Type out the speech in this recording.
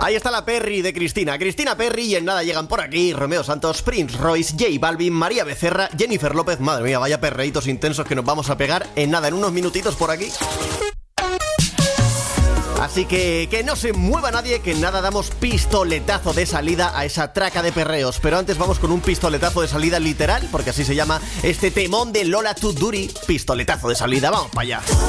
Ahí está la Perry de Cristina Perry, y en nada llegan por aquí Romeo Santos, Prince Royce, J Balvin, María Becerra, Jennifer López. Madre mía, vaya perreitos intensos que nos vamos a pegar en nada, en unos minutitos por aquí. Así que no se mueva nadie, que en nada damos pistoletazo de salida a esa traca de perreos. Pero antes vamos con un pistoletazo de salida literal, porque así se llama este temón de Lola Tuduri. Pistoletazo de salida, vamos para allá.